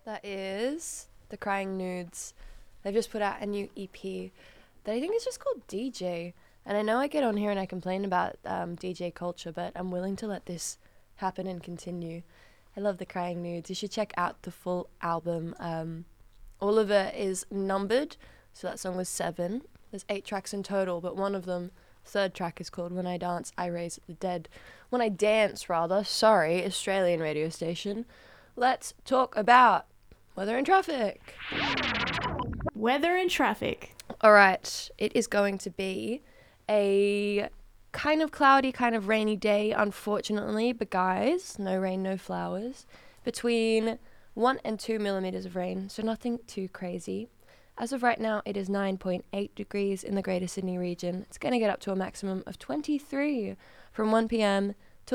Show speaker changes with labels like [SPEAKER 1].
[SPEAKER 1] That is The Crying Nudes. They've just put out a new EP that I think is just called DJ. And I know I get on here and I complain about DJ culture, but I'm willing to let this happen and continue. I love The Crying Nudes. You should check out the full album. All of it is numbered, so that song was 7. There's 8 tracks in total, but one of them, third track, is called When I Dance, I Raise the Dead. When I Dance, rather. Sorry, Australian radio station. Let's talk about weather and traffic.
[SPEAKER 2] Weather and traffic.
[SPEAKER 1] All right, it is going to be a kind of cloudy, kind of rainy day, unfortunately, but guys, no rain, no flowers. Between 1 and 2 millimeters of rain, so nothing too crazy. As of right now, it is 9.8 degrees in the Greater Sydney region. It's going to get up to a maximum of 23 from 1 p.m.